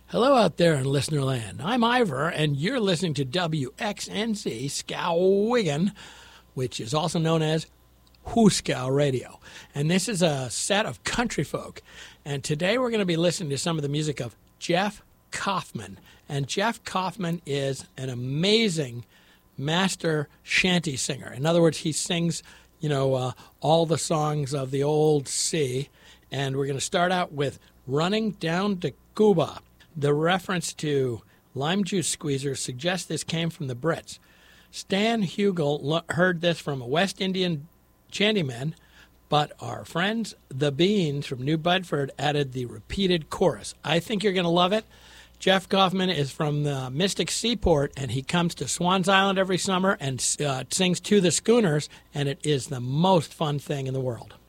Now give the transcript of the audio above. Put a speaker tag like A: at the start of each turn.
A: Hello out there in listener land. I'm Ivor, and you're listening to WXNC Skowhegan, which is also known as Hooskow Radio. And this is a set of country folk. And today we're going to be listening to some of the music of Jeff Kaufman. And Jeff Kaufman is an amazing master shanty singer. In other words, he sings, all the songs of the old sea. And we're going to start out with Running Down to Cuba. The reference to lime juice squeezers suggests this came from the Brits. Stan Hugel heard this from a West Indian shantyman, but our friends, the Beans from New Bedford, added the repeated chorus. I think you're going to love it. Jeff Kaufman is from the Mystic Seaport, and he comes to Swans Island every summer and sings To the Schooners, and it is the most fun thing in the world.